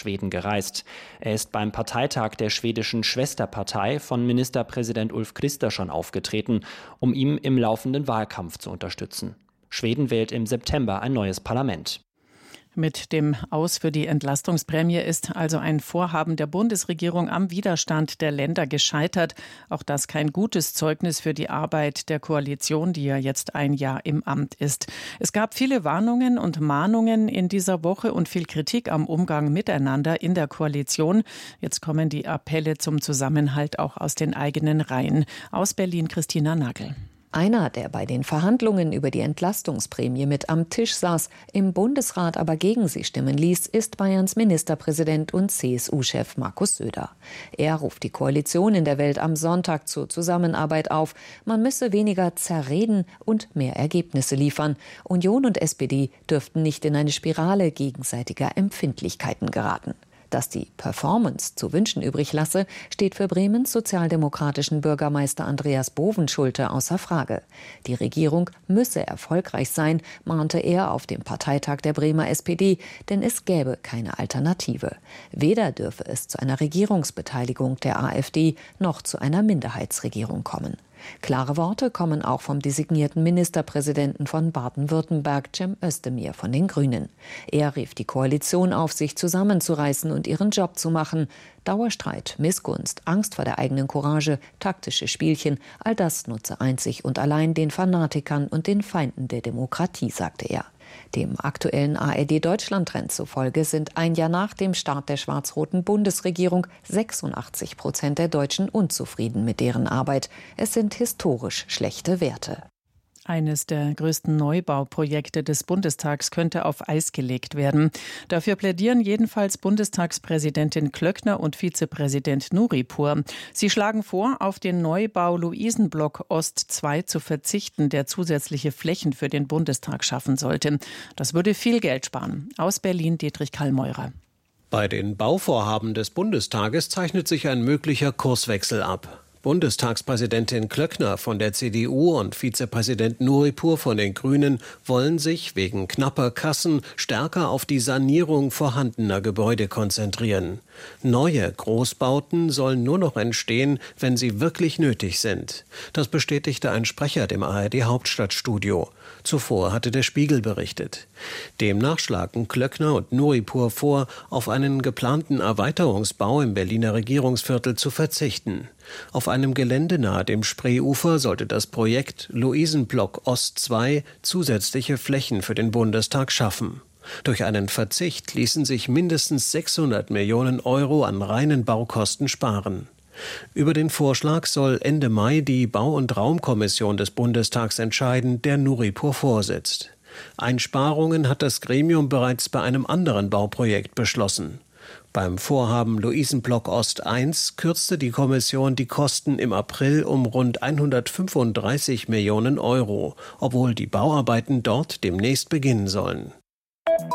Schweden gereist. Er ist beim Parteitag der schwedischen Schwesterpartei von Ministerpräsident Ulf Kristersson aufgetreten, um ihn im laufenden Wahlkampf zu unterstützen. Schweden wählt im September ein neues Parlament. Mit dem Aus für die Entlastungsprämie ist also ein Vorhaben der Bundesregierung am Widerstand der Länder gescheitert. Auch das kein gutes Zeugnis für die Arbeit der Koalition, die ja jetzt ein Jahr im Amt ist. Es gab viele Warnungen und Mahnungen in dieser Woche und viel Kritik am Umgang miteinander in der Koalition. Jetzt kommen die Appelle zum Zusammenhalt auch aus den eigenen Reihen. Aus Berlin Christina Nagel. Einer, der bei den Verhandlungen über die Entlastungsprämie mit am Tisch saß, im Bundesrat aber gegen sie stimmen ließ, ist Bayerns Ministerpräsident und CSU-Chef Markus Söder. Er ruft die Koalition in der Welt am Sonntag zur Zusammenarbeit auf. Man müsse weniger zerreden und mehr Ergebnisse liefern. Union und SPD dürften nicht in eine Spirale gegenseitiger Empfindlichkeiten geraten. Dass die Performance zu wünschen übrig lasse, steht für Bremens sozialdemokratischen Bürgermeister Andreas Bovenschulte außer Frage. Die Regierung müsse erfolgreich sein, mahnte er auf dem Parteitag der Bremer SPD, denn es gäbe keine Alternative. Weder dürfe es zu einer Regierungsbeteiligung der AfD noch zu einer Minderheitsregierung kommen. Klare Worte kommen auch vom designierten Ministerpräsidenten von Baden-Württemberg, Cem Özdemir von den Grünen. Er rief die Koalition auf, sich zusammenzureißen und ihren Job zu machen. Dauerstreit, Missgunst, Angst vor der eigenen Courage, taktische Spielchen, all das nutze einzig und allein den Fanatikern und den Feinden der Demokratie, sagte er. Dem aktuellen ARD-Deutschland-Trend zufolge sind ein Jahr nach dem Start der schwarz-roten Bundesregierung 86% der Deutschen unzufrieden mit deren Arbeit. Es sind historisch schlechte Werte. Eines der größten Neubauprojekte des Bundestags könnte auf Eis gelegt werden. Dafür plädieren jedenfalls Bundestagspräsidentin Klöckner und Vizepräsident Nuripur. Sie schlagen vor, auf den Neubau Luisenblock Ost 2 zu verzichten, der zusätzliche Flächen für den Bundestag schaffen sollte. Das würde viel Geld sparen. Aus Berlin Dietrich Kallmeurer. Bei den Bauvorhaben des Bundestages zeichnet sich ein möglicher Kurswechsel ab. Bundestagspräsidentin Klöckner von der CDU und Vizepräsident Nuripur von den Grünen wollen sich wegen knapper Kassen stärker auf die Sanierung vorhandener Gebäude konzentrieren. Neue Großbauten sollen nur noch entstehen, wenn sie wirklich nötig sind. Das bestätigte ein Sprecher dem ARD-Hauptstadtstudio. Zuvor hatte der Spiegel berichtet. Demnach schlagen Klöckner und Nuripur vor, auf einen geplanten Erweiterungsbau im Berliner Regierungsviertel zu verzichten. Auf einem Gelände nahe dem Spreeufer sollte das Projekt Luisenblock Ost 2 zusätzliche Flächen für den Bundestag schaffen. Durch einen Verzicht ließen sich mindestens 600 Millionen Euro an reinen Baukosten sparen. Über den Vorschlag soll Ende Mai die Bau- und Raumkommission des Bundestags entscheiden, der Nuripur vorsitzt. Einsparungen hat das Gremium bereits bei einem anderen Bauprojekt beschlossen. Beim Vorhaben Luisenblock Ost 1 kürzte die Kommission die Kosten im April um rund 135 Millionen Euro, obwohl die Bauarbeiten dort demnächst beginnen sollen.